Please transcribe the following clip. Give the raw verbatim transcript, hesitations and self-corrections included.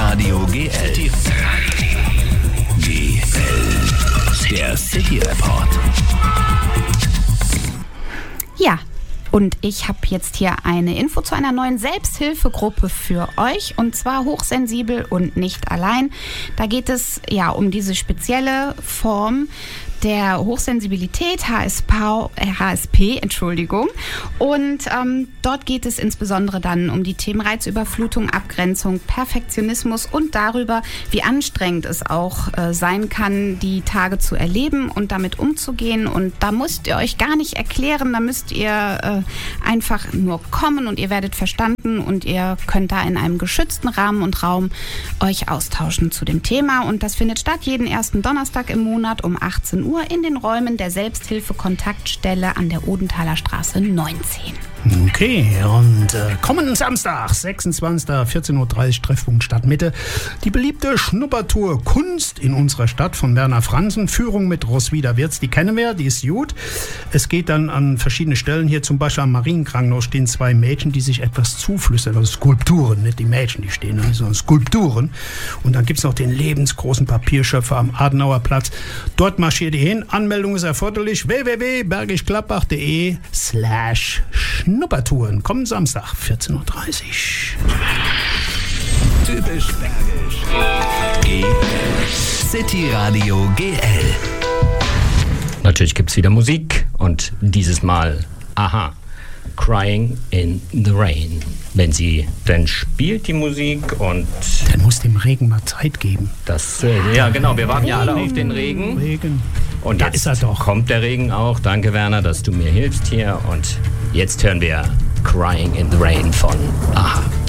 Radio G L. G L. Der City Report. Ja, und ich habe jetzt hier eine Info zu einer neuen Selbsthilfegruppe für euch, und zwar Hochsensibel und nicht allein. Da geht es ja um diese spezielle Form der Hochsensibilität, H S P, äh, H S P, Entschuldigung. Und ähm, dort geht es insbesondere dann um die Themen Reizüberflutung, Abgrenzung, Perfektionismus und darüber, wie anstrengend es auch äh, sein kann, die Tage zu erleben und damit umzugehen. Und da müsst ihr euch gar nicht erklären, da müsst ihr äh, einfach nur kommen und ihr werdet verstanden und ihr könnt da in einem geschützten Rahmen und Raum euch austauschen zu dem Thema. Und das findet statt jeden ersten Donnerstag im Monat um achtzehn Uhr in den Räumen der Selbsthilfe-Kontaktstelle an der Odenthaler Straße neunzehn. Okay, und äh, kommenden Samstag, sechsundzwanzigsten vierzehn Uhr dreißig, Treffpunkt Stadtmitte. Die beliebte Schnuppertour Kunst in unserer Stadt von Werner Franzen. Führung mit Roswitha Wirz, die kennen wir, die ist gut. Es geht dann an verschiedene Stellen. Hier zum Beispiel am Marienkrankenhaus stehen zwei Mädchen, die sich etwas zuflüstern. Also Skulpturen, nicht die Mädchen, die stehen, sondern Skulpturen. Und dann gibt es noch den lebensgroßen Papierschöpfer am Adenauerplatz. Dort marschiert ihr hin. Anmeldung ist erforderlich. w w w punkt bergischgladbach.de slash Schnuppertouren. Kommen Samstag, vierzehn Uhr dreißig. Typisch Bergisch. G L. City Radio G L. Natürlich gibt es wieder Musik und dieses Mal, aha, Crying in the Rain. Wenn sie denn spielt, die Musik, und Dann muss dem Regen mal Zeit geben. das, äh, ja genau, wir warten ja alle auf den Regen. Regen. Und Da jetzt ist er doch. kommt der Regen auch. Danke, Werner, dass du mir hilfst hier. Und jetzt hören wir Crying in the Rain von Aha.